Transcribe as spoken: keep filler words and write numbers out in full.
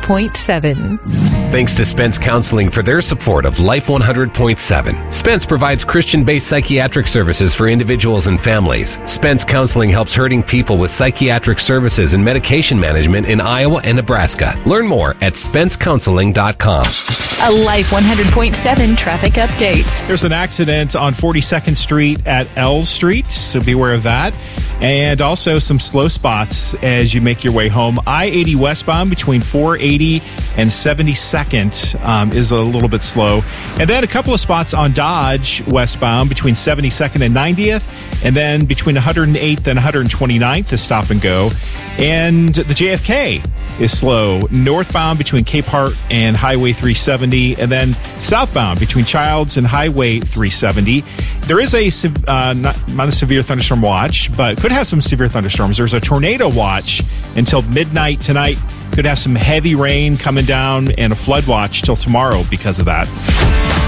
point seven. Thanks to Spence Counseling for their support of Life one hundred point seven. Spence provides Christian-based psychiatric services for individuals and families. Spence Counseling helps hurting people with psychiatric services and medication management in Iowa and Nebraska. Learn more at spence counseling dot com. A Life one hundred point seven traffic update. There's an accident on forty-second Street at L Street, so be aware of that. And also some slow spots as you make your way home. I eighty westbound between four eighty and seventy-second um, is a little bit slow. And then a couple of spots on Dodge westbound between seventy-second and ninetieth. And then between one hundred eighth and one hundred twenty-ninth is stop and go. And the J F K is slow. Northbound between Cape Hart and Highway three seventy. And then southbound between Childs and Highway three seventy. There is a uh, not, not a severe thunderstorm watch, but could have some severe thunderstorms. There's a tornado watch until midnight tonight. Could have some heavy rain coming down and a flood watch till tomorrow because of that.